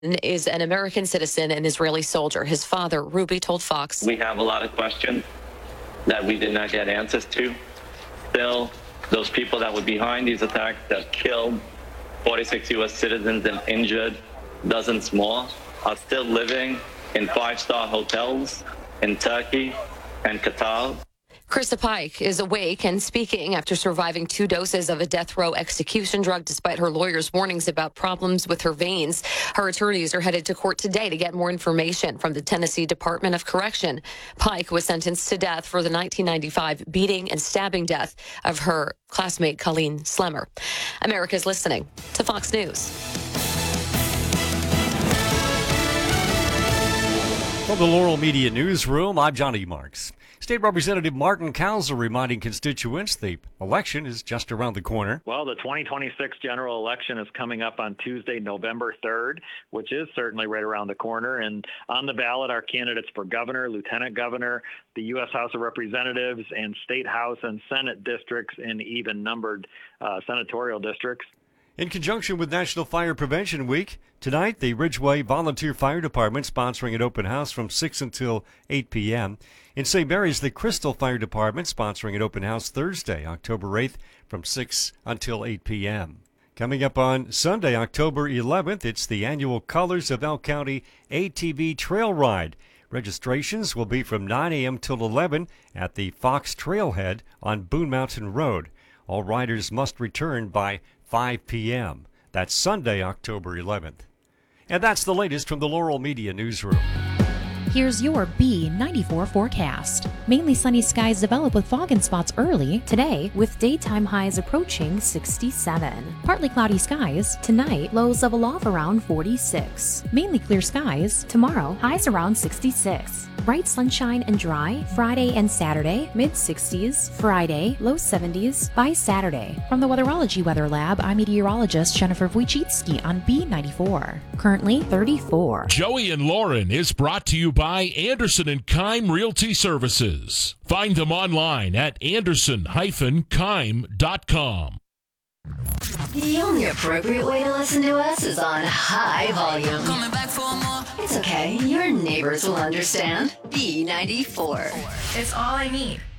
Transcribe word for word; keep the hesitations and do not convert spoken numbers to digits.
is an American citizen and Israeli soldier. His father, Ruby, told Fox, "We have a lot of questions that we did not get answers to. Still, those people that were behind these attacks that killed forty-six U S citizens and injured dozens more are still living in five-star hotels in Turkey and Qatar." Krista Pike is awake and speaking after surviving two doses of a death row execution drug despite her lawyer's warnings about problems with her veins. Her attorneys are headed to court today to get more information from the Tennessee Department of Correction. Pike was sentenced to death for the nineteen ninety-five beating and stabbing death of her classmate Colleen Slemmer. America's listening to Fox News. From the Laurel Media Newsroom, I'm Johnny Marks. State Representative Martin Council reminding constituents the election is just around the corner. Well, the twenty twenty-six general election is coming up on Tuesday, November third, which is certainly right around the corner. And on the ballot are candidates for governor, lieutenant governor, the U S House of Representatives, and state House and Senate districts in even numbered uh, senatorial districts. In conjunction with National Fire Prevention Week, tonight the Ridgeway Volunteer Fire Department sponsoring an open house from six until eight p.m. In Saint Mary's, the Crystal Fire Department sponsoring an open house Thursday, October eighth from six until eight p.m. Coming up on Sunday, October eleventh, it's the annual Colors of Elk County A T V Trail Ride. Registrations will be from nine a.m. till eleven at the Fox Trailhead on Boone Mountain Road. All riders must return by five p.m. That's Sunday, October eleventh. And that's the latest from the Laurel Media Newsroom. Here's your B ninety-four forecast. Mainly sunny skies develop with fog and spots early today, with daytime highs approaching sixty-seven. Partly cloudy skies tonight, lows level off around forty-six. Mainly clear skies tomorrow, highs around sixty-six. Bright sunshine and dry Friday and Saturday, mid sixties. Friday, low seventies by Saturday. From the Weatherology Weather Lab, I'm meteorologist Jennifer Wojcicki on B ninety-four. Currently thirty-four. Joey and Lauren is brought to you by Anderson and Keim Realty Services. Find them online at anderson dash keim dot com. The only appropriate way to listen to us is on high volume. Coming back for more. It's okay. Your neighbors will understand. B ninety-four. It's all I need.